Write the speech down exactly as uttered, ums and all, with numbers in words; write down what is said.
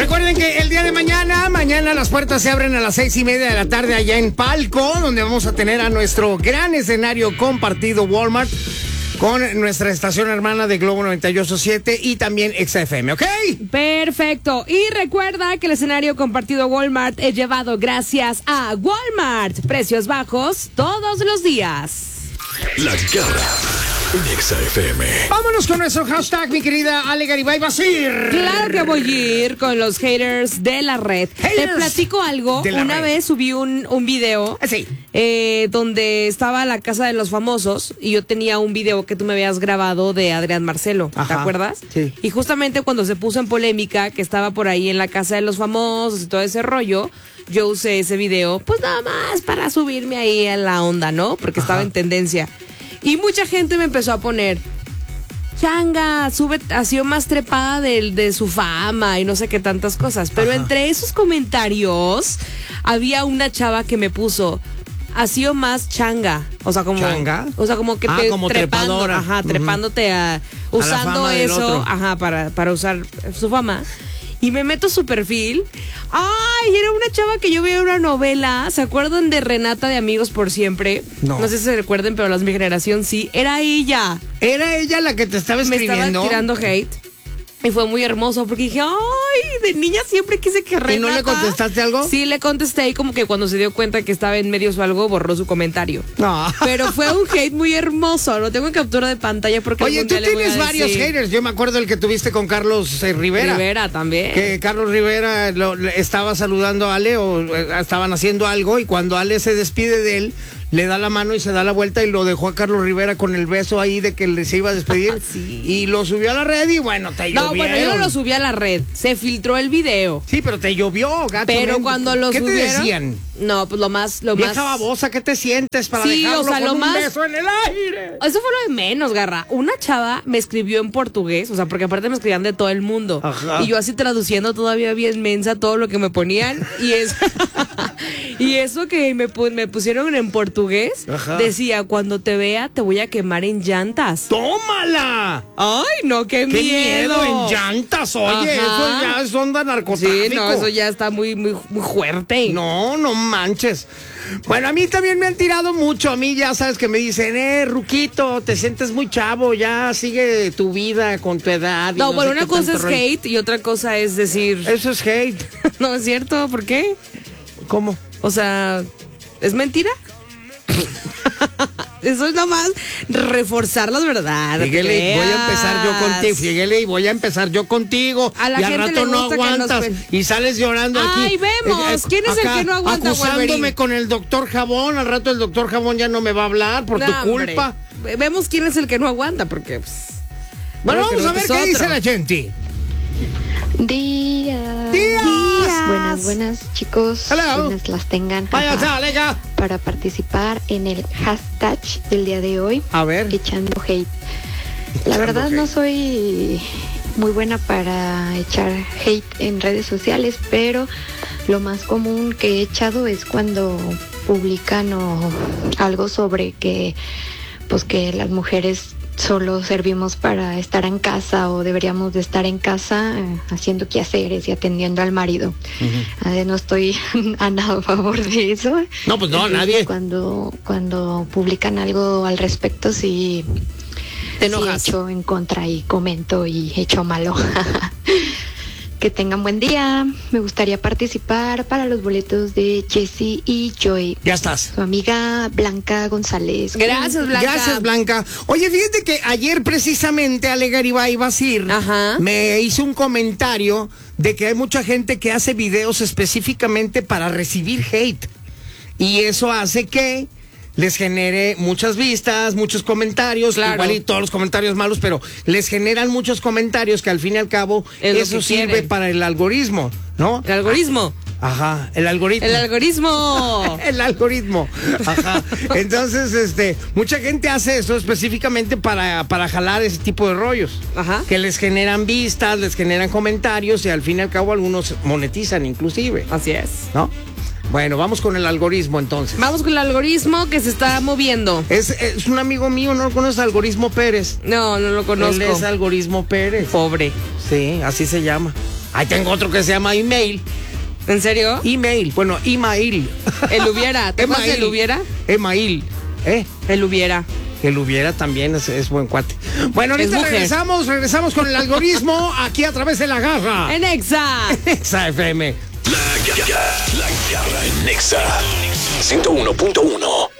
Recuerden que el día de mañana, mañana las puertas se abren a las seis y media de la tarde allá en Palco, donde vamos a tener a nuestro gran escenario compartido Walmart con nuestra estación hermana de Globo noventa y ocho punto siete y también X F M, ¿ok? Perfecto. Y recuerda que el escenario compartido Walmart es llevado gracias a Walmart. Precios bajos todos los días. La Garra en X F M. Vámonos con nuestro hashtag, mi querida Ale Garibay Basir. Claro que voy a ir con los haters de la red. Haters Te platico algo. Una red. vez subí un, un video Sí. eh, donde estaba la casa de los famosos y yo tenía un video que tú me habías grabado de Adrián Marcelo. ¿Te Ajá. acuerdas? Sí. Y justamente cuando se puso en polémica que estaba por ahí en la casa de los famosos y todo ese rollo, yo usé ese video pues nada más para subirme ahí a la onda, ¿no? Porque estaba Ajá. en tendencia. Y mucha gente me empezó a poner, changa, sube, ha sido más trepada de, de su fama y no sé qué tantas cosas. Pero Ajá. entre esos comentarios había una chava que me puso, ha sido más changa. O sea, como. ¿Changa? O sea, como que Ah, te como trepando, trepadora. ajá, Ujú. trepándote a. Usando fama del eso, otro. ajá, para, para usar su fama. Y me meto su perfil. ¡Ay! Era una chava que yo veía en una novela. ¿Se acuerdan de Renata de Amigos por Siempre? No. No sé si se recuerden, pero las de mi generación sí. Era ella. ¿Era ella la que te estaba Me escribiendo? estaba tirando hate. Y fue muy hermoso porque dije, ay, de niña siempre quise que Renata. ¿Y no le contestaste algo? Sí, le contesté y como que cuando se dio cuenta que estaba en medios o algo, borró su comentario. No. Pero fue un hate muy hermoso. Lo tengo en captura de pantalla porque Oye, algún tú día le voy a tienes varios decir. haters. Yo me acuerdo el que tuviste con Carlos eh, Rivera. Rivera también. Que Carlos Rivera lo, le estaba saludando a Ale o eh, estaban haciendo algo y cuando Ale se despide de él, le da la mano y se da la vuelta y lo dejó a Carlos Rivera con el beso ahí de que le se iba a despedir. Sí. Y lo subió a la red y bueno, te No, llovieron. bueno, yo no lo subí a la red. Se filtró el video. Sí, pero te llovió, gacho. Pero men. cuando lo ¿Qué subieron. te decían? No, pues lo más, lo Vieja más. babosa, ¿qué te sientes para Sí, dejarlo o sea, con lo un más- beso en el aire? Eso fue lo de menos, Garra. Una chava me escribió en portugués, o sea, porque aparte me escribían de todo el mundo. Ajá. Y yo así traduciendo todavía bien mensa todo lo que me ponían. Y eso, y eso que me, pu- me pusieron en portugués, Ajá. decía, cuando te vea te voy a quemar en llantas. ¡Tómala! Ay, no, qué, ¡Qué miedo. miedo en llantas! Oye, Ajá. eso ya es onda narcotráfico. Sí, no, eso ya está muy, muy, muy fuerte. No, no manches. Bueno, a mí también me han tirado mucho. A mí ya sabes que me dicen, eh, Ruquito, te sientes muy chavo, ya sigue tu vida con tu edad. y No, no bueno, sé una qué cosa tanto es rollo". hate y otra cosa es decir, Eso es hate. no es cierto, ¿por qué? ¿Cómo? O sea, ¿es mentira? Eso es nomás reforzar las verdades. Fíjale, voy a empezar yo contigo. Fíjale, y voy a empezar yo contigo. A la y al gente rato le no gusta que aguantas. nos- Y sales llorando aquí. Ay, vemos. ¿Quién es el que no aguanta, Acusándome Wolverine? con el doctor Jabón. Al rato el doctor Jabón ya no me va a hablar por tu No, hombre. culpa. Ve- Vemos quién es el que no aguanta, porque. Pues, Bueno, creo vamos a que ver es qué dice otro. la gente. Días. Días. Buenas, buenas, chicos. Hello. Buenas las tengan. Vaya, Ajá. alega. Para participar en el hashtag del día de hoy. A ver. Echando hate. La Echando verdad hate. no soy muy buena para echar hate en redes sociales, pero lo más común que he echado es cuando publican o algo sobre que pues que las mujeres solo servimos para estar en casa o deberíamos de estar en casa eh, haciendo quehaceres y atendiendo al marido. Eh, no estoy a nada a favor de eso. No, pues no, Entonces, nadie. Cuando, cuando publican algo al respecto, sí, Te sí enojas. echo en contra y comento y echo malo. Que tengan buen día. Me gustaría participar para los boletos de Jessie y Joy. Ya estás. Su amiga Blanca González. Gracias, Blanca. Gracias, Blanca. Oye, fíjate que ayer precisamente Ale Garibay Basir Ajá. me hizo un comentario de que hay mucha gente que hace videos específicamente para recibir hate. Y eso hace que les genere muchas vistas, muchos comentarios, Claro. igual y todos los comentarios malos, pero les generan muchos comentarios que al fin y al cabo Es lo eso que sirve quieren. para el algoritmo, ¿no? El algoritmo. Ajá, el algoritmo. El algoritmo. El algoritmo. Ajá. Entonces, este, mucha gente hace eso específicamente para, para jalar ese tipo de rollos. Ajá. Que les generan vistas, les generan comentarios y al fin y al cabo algunos monetizan inclusive, Así es. ¿no? Bueno, vamos con el algoritmo entonces. Vamos con el algoritmo que se está moviendo. Es, es un amigo mío, ¿no conoces a Algoritmo Pérez? No, no lo conozco. Él es Algoritmo Pérez. Pobre. Sí, así se llama. Ahí tengo otro que se llama email. ¿En serio? Email, bueno, email. El hubiera, ¿te acuerdas del hubiera? Email, ¿eh? El hubiera. El hubiera también es, es buen cuate. Bueno, ahorita regresamos, regresamos con el algoritmo aquí a través de La Garra. En Exa. Exa F M. La Garra, La Garra en Exa ciento uno punto uno.